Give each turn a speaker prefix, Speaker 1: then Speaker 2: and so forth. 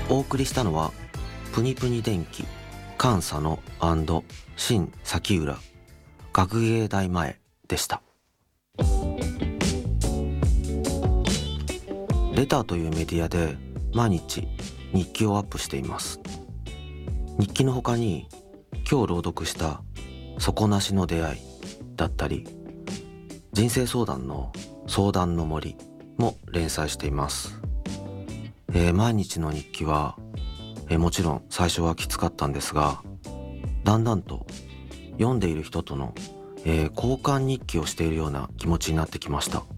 Speaker 1: お送りしたのはプニプニ電気菅佐野新崎浦学芸大前でした。レターというメディアで毎日日記をアップしています。日記の他に今日朗読した底なしの出会いだったり人生相談の相談の森も連載しています。毎日の日記は、もちろん最初はきつかったんですが、だんだんと読んでいる人との、交換日記をしているような気持ちになってきました。